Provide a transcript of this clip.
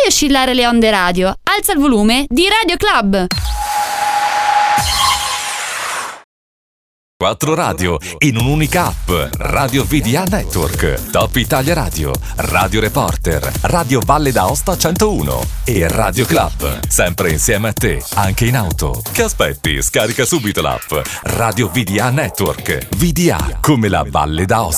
fai oscillare le onde radio, alza il volume di Radio Club. 4 radio in un'unica app. Radio VDA Network, Top Italia Radio, Radio Reporter, Radio Valle d'Aosta 101 e Radio Club. Sempre insieme a te, anche in auto. Che aspetti? Scarica subito l'app Radio VDA Network. VDA come la Valle d'Aosta.